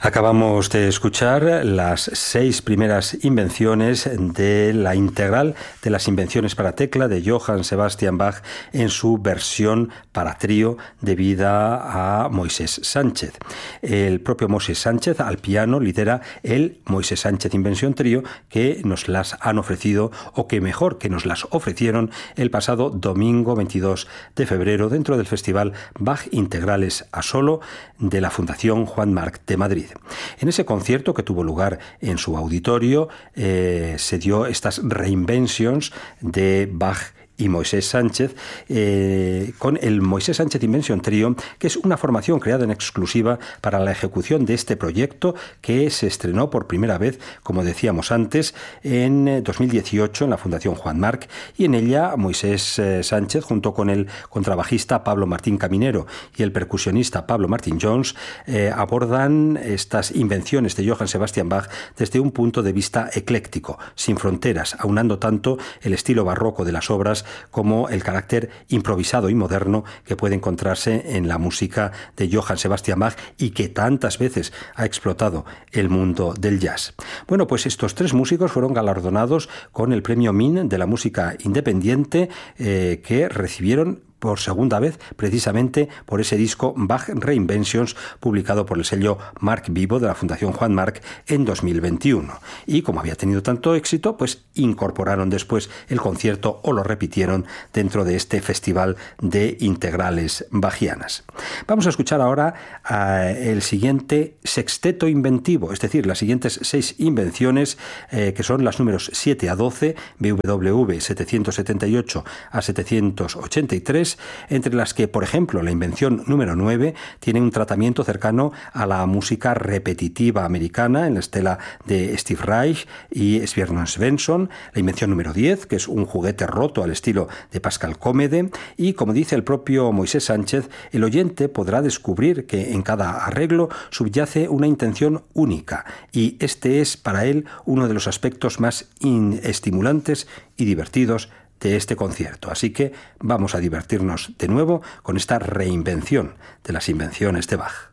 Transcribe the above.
Acabamos de escuchar las 6 primeras invenciones de la integral de las invenciones para tecla de Johann Sebastian Bach en su versión para trío debida a Moisés Sánchez. El propio Moisés Sánchez al piano lidera el Moisés Sánchez Invención Trío, que nos las han ofrecido, o que mejor que nos las ofrecieron el pasado domingo 22 de febrero dentro del festival Bach Integrales a Solo de la Fundación Juan March de Madrid. En ese concierto que tuvo lugar en su auditorio se dio estas reinventions de Bach y Moisés Sánchez, con el Moisés Sánchez Invention Trio, que es una formación creada en exclusiva para la ejecución de este proyecto, que se estrenó por primera vez, como decíamos antes, en 2018 en la Fundación Juan March, y en ella Moisés Sánchez, junto con el contrabajista Pablo Martín Caminero y el percusionista Pablo Martín Jones, abordan estas invenciones de Johann Sebastian Bach desde un punto de vista ecléctico, sin fronteras, aunando tanto el estilo barroco de las obras como el carácter improvisado y moderno que puede encontrarse en la música de Johann Sebastian Bach y que tantas veces ha explotado el mundo del jazz. Bueno, pues estos 3 músicos fueron galardonados con el premio Min de la música independiente, que recibieron por segunda vez, precisamente por ese disco Bach Reinventions, publicado por el sello Marc Vivo de la Fundación Juan March en 2021. Y como había tenido tanto éxito, pues incorporaron después el concierto o lo repitieron dentro de este festival de integrales bachianas. Vamos a escuchar ahora el siguiente sexteto inventivo, es decir, las siguientes 6 invenciones, que son las números 7 a 12, BWV 778 a 783, entre las que, por ejemplo, la invención número 9 tiene un tratamiento cercano a la música repetitiva americana en la estela de Steve Reich y Björn Svensson, la invención número 10, que es un juguete roto al estilo de Pascal Comede, y como dice el propio Moisés Sánchez, el oyente podrá descubrir que en cada arreglo subyace una intención única, y este es para él uno de los aspectos más estimulantes y divertidos de este concierto. Así que vamos a divertirnos de nuevo con esta reinvención de las invenciones de Bach.